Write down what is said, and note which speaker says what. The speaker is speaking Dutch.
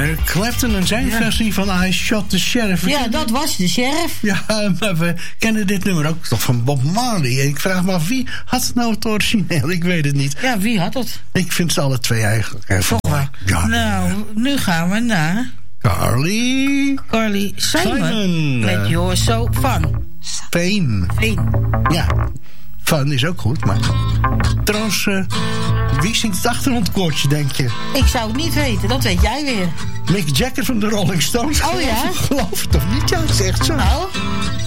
Speaker 1: Eric Clapton en zijn versie van I Shot the Sheriff.
Speaker 2: Ja, dat was de sheriff.
Speaker 1: Ja, maar we kennen dit nummer ook toch van Bob Marley. En ik vraag me af, wie had het nou het origineel? Ik weet het niet.
Speaker 2: Ja, wie had het?
Speaker 1: Ik vind ze alle twee eigenlijk even mooi. Ja,
Speaker 2: nou, nu gaan we naar...
Speaker 1: Carly
Speaker 2: Simon. Met You're So Fun.
Speaker 1: Fame. Ja, fun is ook goed, maar... Trouwens, wie zingt het achtergrondkoortje, denk je?
Speaker 2: Ik zou het niet weten, dat weet jij weer.
Speaker 1: Mick Jagger van de Rolling Stones.
Speaker 2: Oh ja?
Speaker 1: Geloof het of niet? Ja, het is echt zo.
Speaker 2: Nou...